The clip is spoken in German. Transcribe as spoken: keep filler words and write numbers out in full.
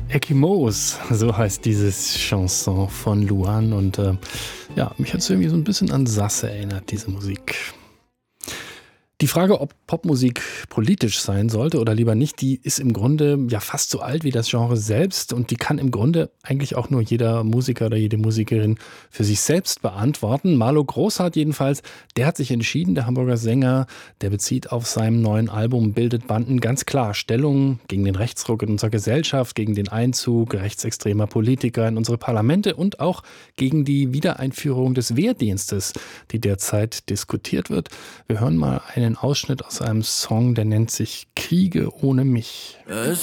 Ecchymose, so heißt dieses Chanson von Luan und äh, ja, mich hat es irgendwie so ein bisschen an Sasse erinnert, diese Musik. Die Frage, ob Popmusik politisch sein sollte oder lieber nicht, die ist im Grunde ja fast so alt wie das Genre selbst und die kann im Grunde eigentlich auch nur jeder Musiker oder jede Musikerin für sich selbst beantworten. Marlo Großhardt jedenfalls, der hat sich entschieden, der Hamburger Sänger, der bezieht auf seinem neuen Album Bildet Banden ganz klar Stellung gegen den Rechtsruck in unserer Gesellschaft, gegen den Einzug rechtsextremer Politiker in unsere Parlamente und auch gegen die Wiedereinführung des Wehrdienstes, die derzeit diskutiert wird. Wir hören mal einen Ausschnitt aus einem Song, der nennt sich Kriege ohne mich. Es